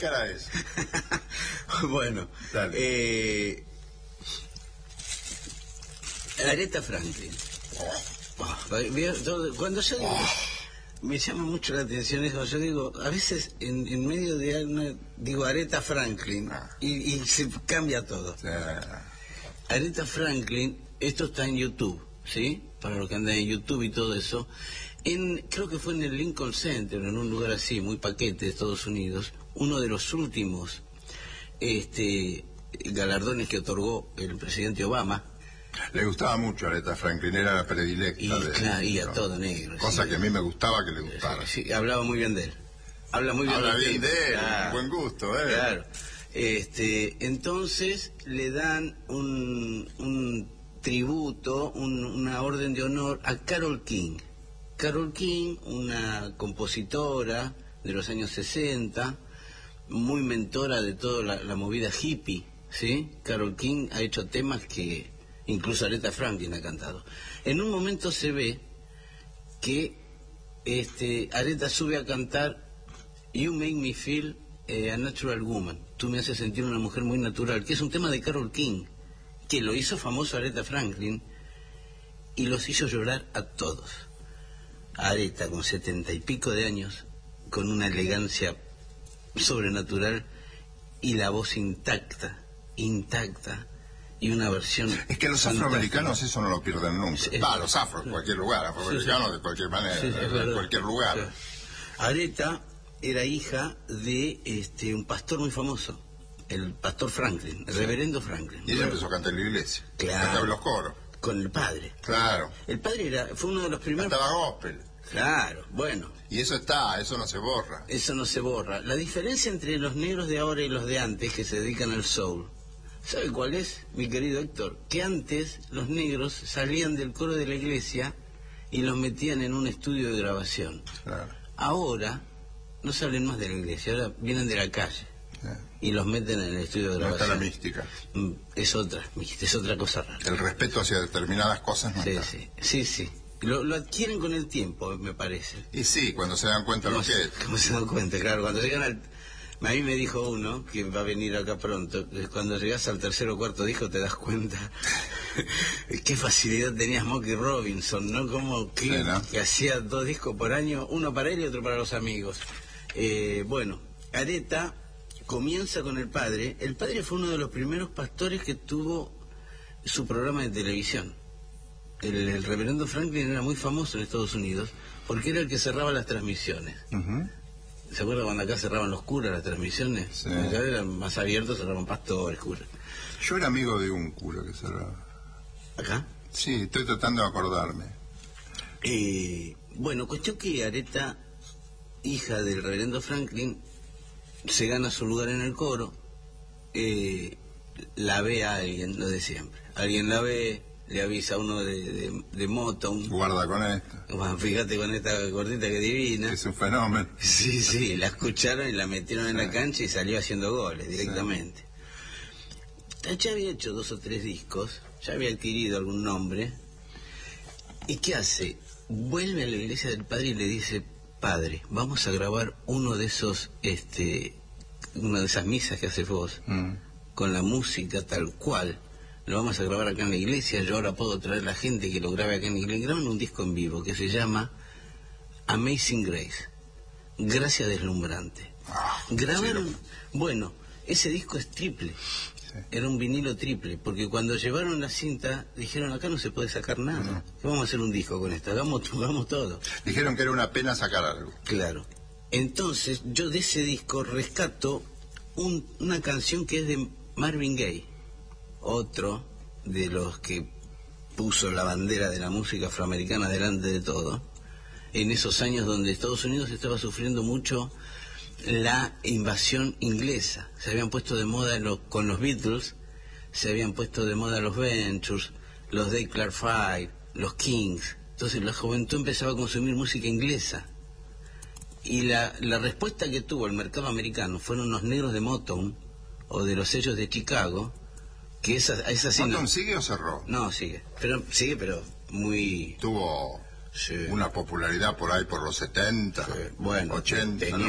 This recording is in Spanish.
cara es. Bueno, Aretha Franklin. Cuando yo digo, me llama mucho la atención eso. Yo digo, a veces en medio de una, digo Aretha Franklin y se cambia todo. Aretha Franklin, esto está en YouTube, ¿sí? Para los que andan en YouTube y todo eso. Creo que fue en el Lincoln Center, en un lugar así, muy paquete de Estados Unidos, uno de los últimos galardones que otorgó el presidente Obama. Le gustaba mucho a Aretha Franklin, era la predilecta y a todo negro. Cosa que a mí me gustaba que le gustara. Sí, hablaba muy bien de él. Habla bien de él, claro. Buen gusto, Claro. Entonces le dan un tributo, una orden de honor a Carole King. Carole King, una compositora de los años 60, muy mentora de toda la movida hippie, ¿sí? Carole King ha hecho temas que incluso Aretha Franklin ha cantado. En un momento se ve que Aretha sube a cantar You Make Me Feel a Natural Woman. Tú me haces sentir una mujer muy natural, que es un tema de Carole King, que lo hizo famoso Aretha Franklin y los hizo llorar a todos. Aretha, con 70 y pico de años, con una elegancia sobrenatural y la voz intacta, y una versión... Es que los afroamericanos eso no lo pierden nunca. Los afros, en cualquier lugar, afroamericanos de cualquier manera, de cualquier lugar. Sí. Aretha era hija de un pastor muy famoso, el pastor Franklin, el reverendo Franklin. Y ella empezó a cantar en la iglesia. Claro. Cantaba los coros. Con el padre. Claro. El padre fue uno de los primeros... Cantaba gospel. Claro, bueno. Y eso no se borra. Eso no se borra. La diferencia entre los negros de ahora y los de antes, que se dedican al soul, ¿sabe cuál es, mi querido Héctor? Que antes los negros salían del coro de la iglesia y los metían en un estudio de grabación. Claro. Ahora no salen más de la iglesia, ahora vienen de la calle. Y los meten en el estudio de grabación. No está la mística. Es otra cosa rara. El respeto hacia determinadas cosas no está. Sí. Lo adquieren con el tiempo, me parece. Y sí, cuando se dan cuenta lo que es. Cuando se dan cuenta, claro. Cuando llegan a mí me dijo uno, que va a venir acá pronto, cuando llegas al tercer o cuarto disco te das cuenta qué facilidad tenía Smokey Robinson, ¿no? Como que hacía 2 discos por año, uno para él y otro para los amigos. Bueno, Aretha comienza con el padre. El padre fue uno de los primeros pastores que tuvo su programa de televisión. El reverendo Franklin era muy famoso en Estados Unidos porque era el que cerraba las transmisiones. ¿Se acuerda cuando acá cerraban los curas las transmisiones? Sí. Ya eran más abiertos, cerraban pastores, curas. Yo era amigo de un cura que cerraba. ¿Acá? Sí, estoy tratando de acordarme. Bueno, cuestión que Aretha, hija del reverendo Franklin, se gana su lugar en el coro, la ve a alguien, lo de siempre. Alguien la ve, le avisa a uno de Motown. Guarda con esto. Bueno, fíjate con esta gordita que divina. Es un fenómeno. Sí, la escucharon y la metieron en la cancha y salió haciendo goles directamente. Ya había hecho 2 o 3 discos, ya había adquirido algún nombre. ¿Y qué hace? Vuelve a la iglesia del padre y le dice: padre, vamos a grabar uno de esos, una de esas misas que haces vos, con la música tal cual. Lo vamos a grabar acá en la iglesia. Yo ahora puedo traer a la gente que lo grabe acá en la iglesia. Graban un disco en vivo que se llama Amazing Grace, Gracia Deslumbrante. Grabaron, bueno, ese disco es triple. Era un vinilo triple, porque cuando llevaron la cinta dijeron: acá no se puede sacar nada. Vamos a hacer un disco con esto, hagamos todo. Dijeron que era una pena sacar algo. Claro. Entonces yo de ese disco rescato una canción que es de Marvin Gaye, otro de los que puso la bandera de la música afroamericana delante de todo, en esos años donde Estados Unidos estaba sufriendo mucho la invasión inglesa. Se habían puesto de moda con los Beatles, se habían puesto de moda los Ventures, los Dave Clark Five, los Kings. Entonces la juventud empezaba a consumir música inglesa. Y la respuesta que tuvo el mercado americano fueron los negros de Motown o de los sellos de Chicago, que esa ¿Motown sigue o cerró? No, sigue, pero muy... Tuvo una popularidad por ahí por los 70, bueno, 80, tenía